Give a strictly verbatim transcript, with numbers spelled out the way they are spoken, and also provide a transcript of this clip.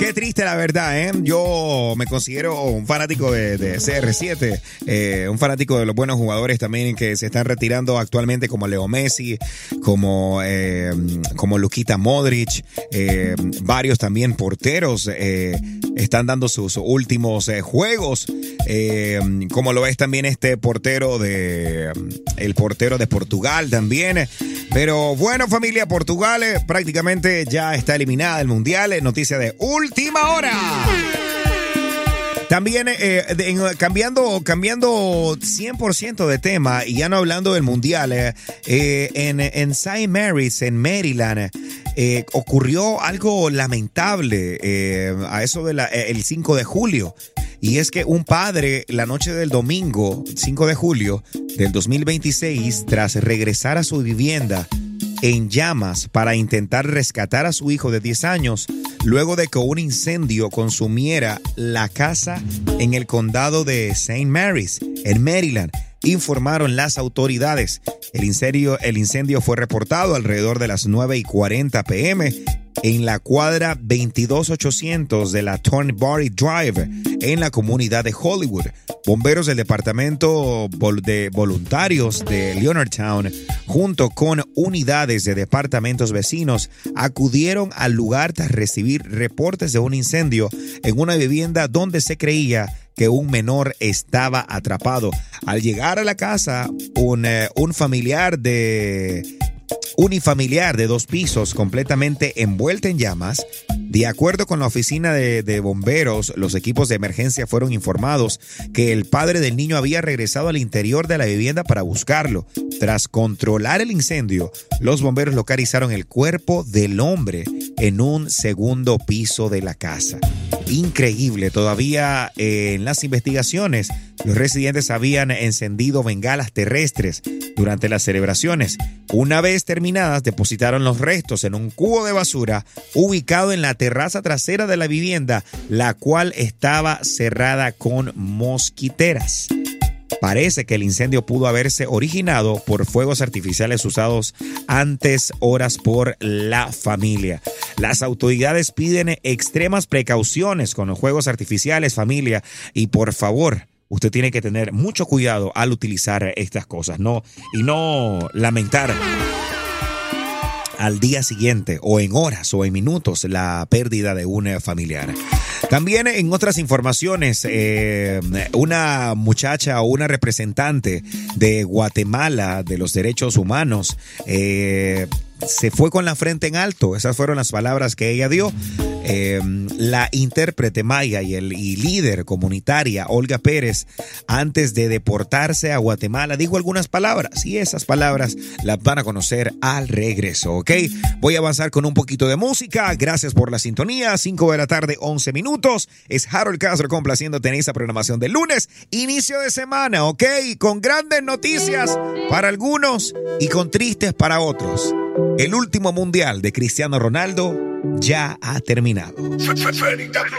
Qué triste la verdad, ¿eh? Yo me considero un fanático de, de C R siete, eh, un fanático de los buenos jugadores también que se están retirando actualmente, como Leo Messi, como, eh, como Luka Modric, eh, varios también porteros eh, están dando sus últimos eh, juegos, eh, como lo es también este portero de, el portero de Portugal también. Pero bueno, familia, Portugal eh, prácticamente ya está eliminada del Mundial. Noticia de última hora. También eh, de, en, cambiando, cambiando cien por ciento de tema y ya no hablando del Mundial, eh, eh, en, en Saint Mary's, en Maryland, eh, ocurrió algo lamentable eh, a eso del de cinco de julio. Y es que un padre, la noche del domingo, cinco de julio del dos mil veintiséis, tras regresar a su vivienda en llamas para intentar rescatar a su hijo de diez años, luego de que un incendio consumiera la casa en el condado de Saint Mary's, en Maryland, informaron las autoridades. El incendio, el incendio fue reportado alrededor de las nueve y cuarenta pm en la cuadra veintidós ochocientos de la Thornbury Drive, en la comunidad de Hollywood. Bomberos del Departamento de Voluntarios de Leonardtown, junto con unidades de departamentos vecinos, acudieron al lugar tras recibir reportes de un incendio en una vivienda donde se creía que un menor estaba atrapado. Al llegar a la casa, un, eh, un familiar de... unifamiliar de dos pisos completamente envuelta en llamas. De acuerdo con la oficina de, de bomberos, los equipos de emergencia fueron informados que el padre del niño había regresado al interior de la vivienda para buscarlo. Tras controlar el incendio, los bomberos localizaron el cuerpo del hombre en un segundo piso de la casa. Increíble, todavía eh, en las investigaciones, los residentes habían encendido bengalas terrestres durante las celebraciones. Una vez terminadas, depositaron los restos en un cubo de basura ubicado en la terraza trasera de la vivienda, la cual estaba cerrada con mosquiteras. Parece que el incendio pudo haberse originado por fuegos artificiales usados antes horas por la familia. Las autoridades piden extremas precauciones con los fuegos artificiales, familia, y por favor, usted tiene que tener mucho cuidado al utilizar estas cosas, ¿no? Y no lamentar al día siguiente o en horas o en minutos la pérdida de un familiar. También en otras informaciones, eh, una muchacha o una representante de Guatemala de los derechos humanos eh, se fue con la frente en alto. Esas fueron las palabras que ella dio. Eh, la intérprete maya y, el, y líder comunitaria Olga Pérez, antes de deportarse a Guatemala, dijo algunas palabras y esas palabras las van a conocer al regreso, ¿ok? Voy a avanzar con un poquito de música. Gracias por la sintonía. cinco de la tarde, once minutos. Es Harold Castro complaciéndote en esta programación de lunes, inicio de semana, ¿ok? Con grandes noticias para algunos y con tristes para otros. El último mundial de Cristiano Ronaldo ya ha terminado.